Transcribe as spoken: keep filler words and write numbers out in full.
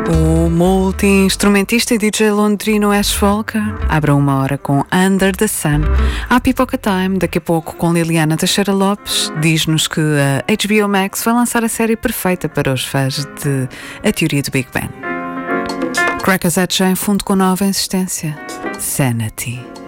O multi-instrumentista e D J londrino Ash Volker abre uma hora com Under the Sun. Há Pipoca Time, daqui a pouco com Liliana Teixeira Lopes. Diz-nos que a H B O Max vai lançar a série perfeita para os fãs de A Teoria do Big Bang. Crackers já em fundo com nova insistência. Sanity.